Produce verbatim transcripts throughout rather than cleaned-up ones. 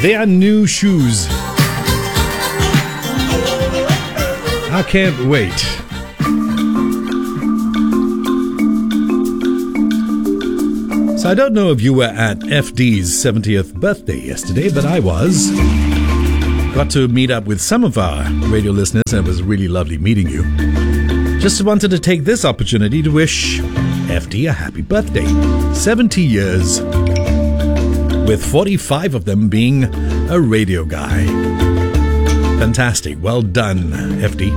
They are new shoes. I can't wait. So I don't know if you were at F D's seventieth birthday yesterday, but I was. Got to meet up with some of our radio listeners, and it was really lovely meeting you. Just wanted to take this opportunity to wish F D a happy birthday. seventy years, with forty-five of them being a radio guy. Fantastic. Well done, F D.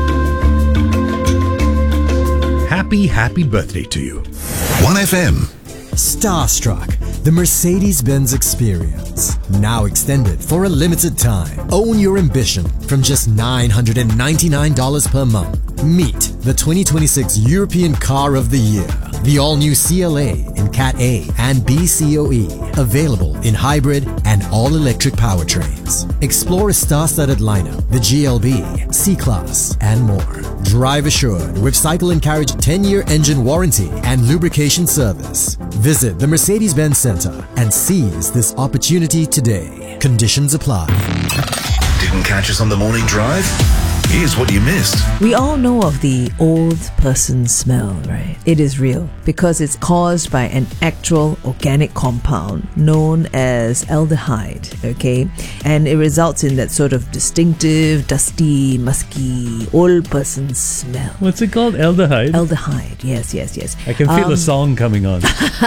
Happy, happy birthday to you. one F M. Starstruck, the Mercedes-Benz experience. Now extended for a limited time. Own your ambition from just nine hundred ninety-nine dollars per month. Meet the twenty twenty-six European Car of the Year. The all-new C L A in Cat A and B C O E. Available in hybrid and all-electric powertrains. Explore a star-studded lineup, the G L B, C-Class, and more. Drive assured with Cycle and Carriage ten-year engine warranty and lubrication service. Visit the Mercedes-Benz Center and seize this opportunity today. Conditions apply. Didn't catch us on the morning drive? Here's what you missed. We all know of the old person smell, right? It is real because it's caused by an actual organic compound known as aldehyde, okay? And it results in that sort of distinctive, dusty, musky, old person smell. What's it called? Aldehyde? Aldehyde, yes, yes, yes. I can feel Um, a song coming on.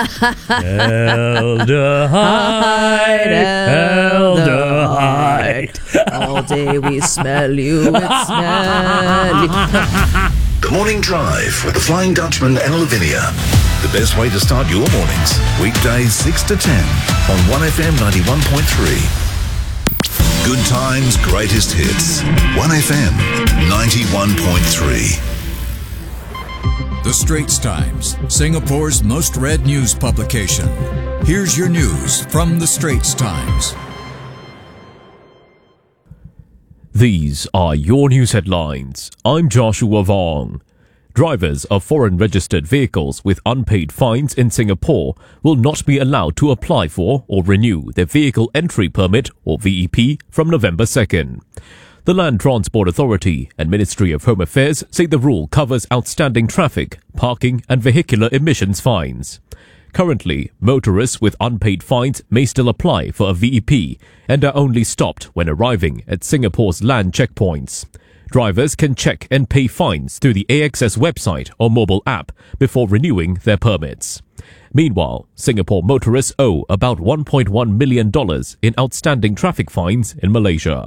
Aldehyde, aldehyde. All day we smell you, it's smelly. The Morning Drive with the Flying Dutchman and Lavinia. The best way to start your mornings. Weekdays six to ten on one F M ninety-one point three. Good times, greatest hits. one F M ninety-one point three. The Straits Times, Singapore's most read news publication. Here's your news from The Straits Times. These are your news headlines. I'm Joshua Vong. Drivers of foreign-registered vehicles with unpaid fines in Singapore will not be allowed to apply for or renew their Vehicle Entry Permit or V E P from November second. The Land Transport Authority and Ministry of Home Affairs say the rule covers outstanding traffic, parking and vehicular emissions fines. Currently, motorists with unpaid fines may still apply for a V E P and are only stopped when arriving at Singapore's land checkpoints. Drivers can check and pay fines through the A X S website or mobile app before renewing their permits. Meanwhile, Singapore motorists owe about one point one million dollars in outstanding traffic fines in Malaysia.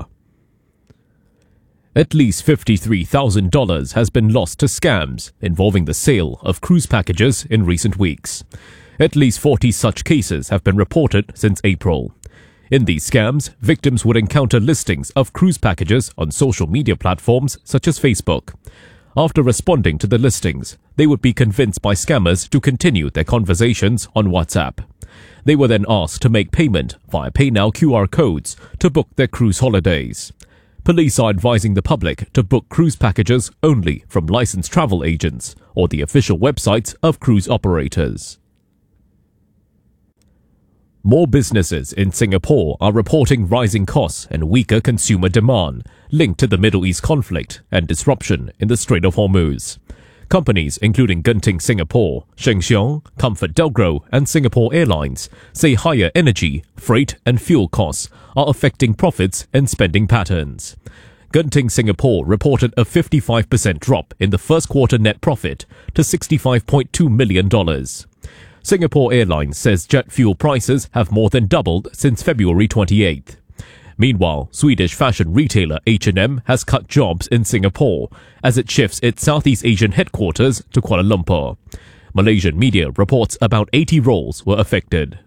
At least fifty-three thousand dollars has been lost to scams involving the sale of cruise packages in recent weeks. At least forty such cases have been reported since April. In these scams, victims would encounter listings of cruise packages on social media platforms such as Facebook. After responding to the listings, they would be convinced by scammers to continue their conversations on WhatsApp. They were then asked to make payment via PayNow Q R codes to book their cruise holidays. Police are advising the public to book cruise packages only from licensed travel agents or the official websites of cruise operators. More businesses in Singapore are reporting rising costs and weaker consumer demand linked to the Middle East conflict and disruption in the Strait of Hormuz. Companies including Genting Singapore, Sheng Siong, ComfortDelGro and Singapore Airlines say higher energy, freight and fuel costs are affecting profits and spending patterns. Genting Singapore reported a fifty-five percent drop in the first quarter net profit to sixty-five point two million dollars. Singapore Airlines says jet fuel prices have more than doubled since February twenty-eighth. Meanwhile, Swedish fashion retailer H and M has cut jobs in Singapore as it shifts its Southeast Asian headquarters to Kuala Lumpur. Malaysian media reports about eighty roles were affected.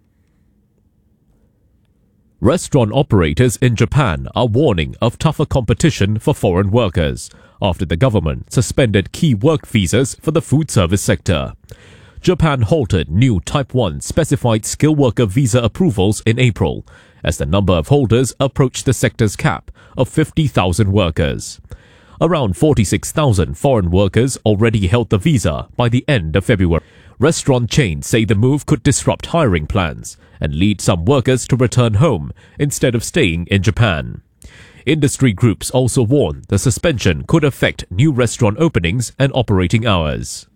Restaurant operators in Japan are warning of tougher competition for foreign workers after the government suspended key work visas for the food service sector. Japan halted new Type one specified skill worker visa approvals in April as the number of holders approached the sector's cap of fifty thousand workers. Around forty-six thousand foreign workers already held the visa by the end of February. restaurant chains say the move could disrupt hiring plans and lead some workers to return home instead of staying in Japan. Industry groups also warn the suspension could affect new restaurant openings and operating hours.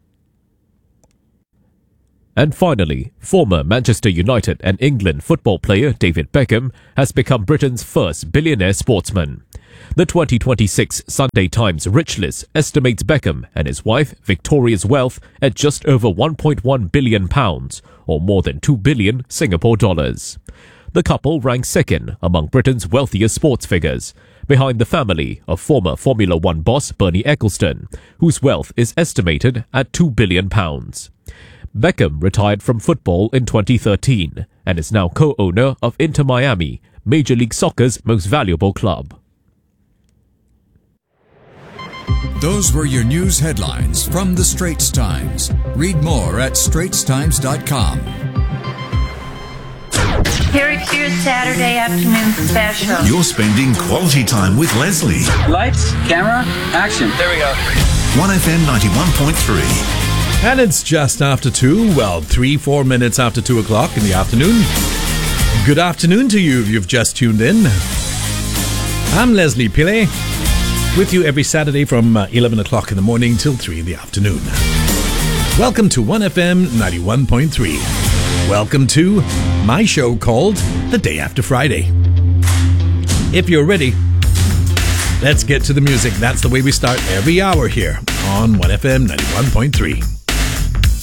And finally, former Manchester United and England football player David Beckham has become Britain's first billionaire sportsman. The twenty twenty-six Sunday Times Rich List estimates Beckham and his wife Victoria's wealth at just over one point one billion pounds, or more than two billion Singapore dollars. The couple ranks second among Britain's wealthiest sports figures, behind the family of former Formula One boss Bernie Ecclestone, whose wealth is estimated at two billion pounds. Beckham retired from football in twenty thirteen and is now co-owner of Inter Miami, Major League Soccer's most valuable club. Those were your news headlines from the Straits Times. Read more at straits times dot com. Here is your Saturday afternoon special. You're spending quality time with Leslie. Lights, camera, action. There we go. one F M ninety-one point three. And it's just after two, well, three, four minutes after two o'clock in the afternoon. Good afternoon to you if you've just tuned in. I'm Leslie Pillay, with you every Saturday from uh, eleven o'clock in the morning till three in the afternoon. Welcome to one F M ninety-one point three. Welcome to my show called The Day After Friday. If you're ready, let's get to the music. That's the way we start every hour here on one F M ninety-one point three.